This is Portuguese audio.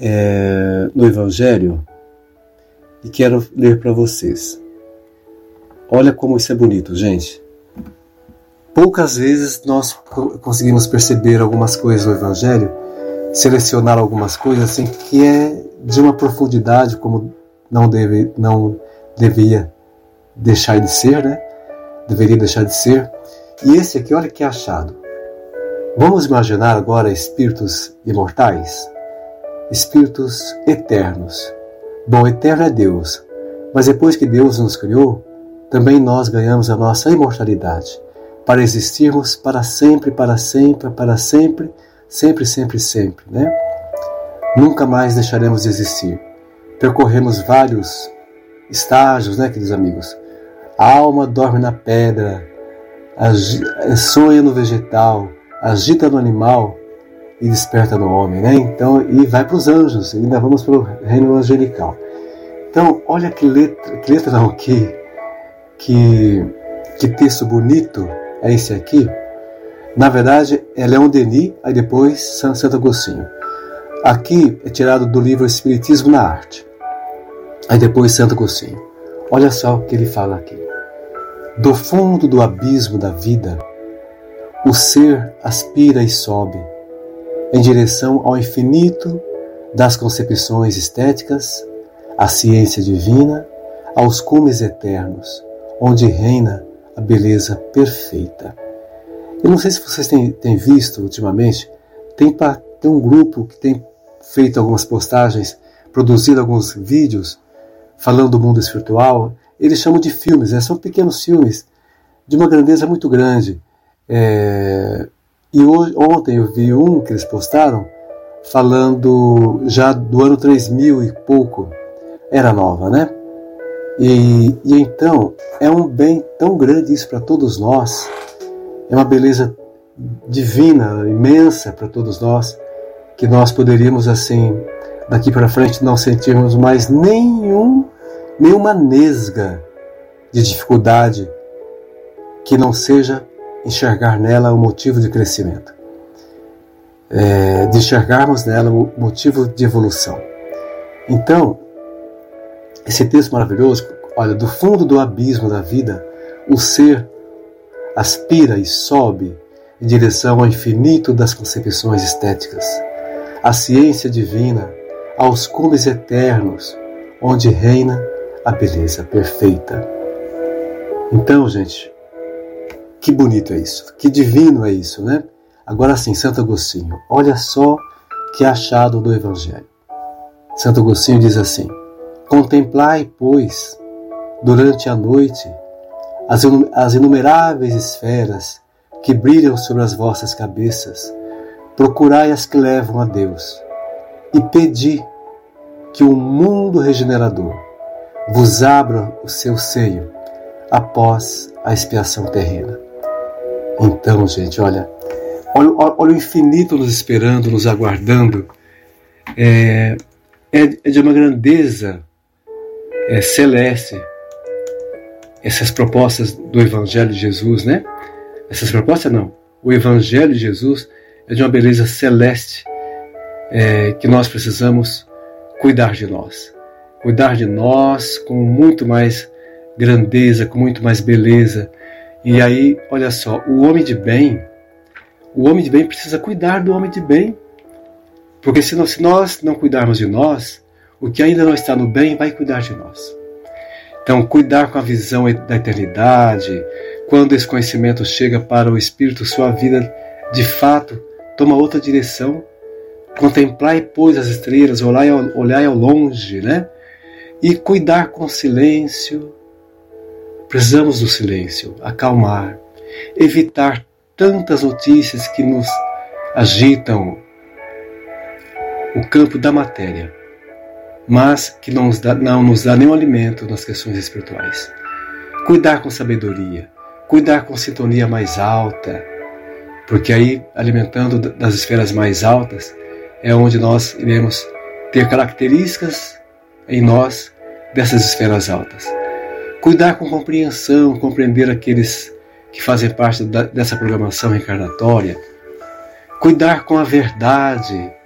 no Evangelho e quero ler para vocês. Olha como isso é bonito, gente. Poucas vezes nós conseguimos perceber algumas coisas do Evangelho, selecionar algumas coisas assim que é de uma profundidade como não devia deixar de ser, né? Deveria deixar de ser. E esse aqui, olha que achado. Vamos imaginar agora espíritos imortais, espíritos eternos. Bom, eterno é Deus, mas depois que Deus nos criou, também nós ganhamos a nossa imortalidade, para existirmos para sempre, para sempre, para sempre, sempre, sempre, sempre, né? Nunca mais deixaremos de existir. Percorremos vários estágios, né, queridos amigos? A alma dorme na pedra, sonha no vegetal, agita no animal e desperta no homem, né? Então, e vai para os anjos, e ainda vamos para o reino angelical. Então, olha que texto bonito é esse aqui. Na verdade, é Leon Denis, aí depois Santo Agostinho. Aqui é tirado do livro Espiritismo na Arte, aí depois Santo Agostinho. Olha só o que ele fala aqui. Do fundo do abismo da vida, o ser aspira e sobe, em direção ao infinito das concepções estéticas, à ciência divina, aos cumes eternos, onde reina a beleza perfeita. Eu não sei se vocês têm visto ultimamente, tem um grupo que tem feito algumas postagens, produzido alguns vídeos, falando do mundo espiritual. Eles chamam de filmes, são pequenos filmes, de uma grandeza muito grande. E ontem eu vi um que eles postaram, falando já do ano 3000 e pouco, era nova, né? E então, é um bem tão grande isso para todos nós, é uma beleza divina, imensa para todos nós, que nós poderíamos, assim, daqui para frente não sentirmos mais nenhuma nesga de dificuldade que não seja enxergar nela o motivo de crescimento, de enxergarmos nela o motivo de evolução. Então, esse texto maravilhoso, olha, do fundo do abismo da vida, o ser aspira e sobe em direção ao infinito das concepções estéticas, à ciência divina, aos cumes eternos, onde reina a beleza perfeita. Então, gente, que bonito é isso, que divino é isso, né? Agora sim, Santo Agostinho, olha só que achado do Evangelho. Santo Agostinho diz assim: contemplai, pois, durante a noite, as inumeráveis esferas que brilham sobre as vossas cabeças, procurai as que levam a Deus, e pedi que o mundo regenerador vos abra o seu seio após a expiação terrena. Então, gente, olha o infinito nos esperando, nos aguardando. É de uma grandeza celeste essas propostas do Evangelho de Jesus, né? Essas propostas não. O Evangelho de Jesus é de uma beleza celeste, que nós precisamos cuidar de nós. Cuidar de nós com muito mais grandeza, com muito mais beleza. E aí, olha só, o homem de bem precisa cuidar do homem de bem. Porque se nós não cuidarmos de nós, o que ainda não está no bem vai cuidar de nós. Então, cuidar com a visão da eternidade, quando esse conhecimento chega para o espírito, sua vida, de fato, toma outra direção. Contemplai, pois, as estrelas, olhai ao longe, né? E cuidar com silêncio. Precisamos do silêncio, acalmar, evitar tantas notícias que nos agitam o campo da matéria, mas que não nos dá nenhum alimento nas questões espirituais. Cuidar com sabedoria, cuidar com sintonia mais alta, porque aí, alimentando das esferas mais altas, é onde nós iremos ter características em nós dessas esferas altas. Cuidar com compreensão, compreender aqueles que fazem parte dessa programação reencarnatória. Cuidar com a verdade,